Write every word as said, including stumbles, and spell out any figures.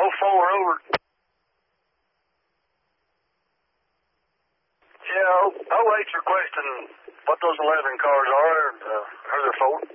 oh four, over. Yeah, oh eight's requesting what those eleven cars are, uh, who they're for.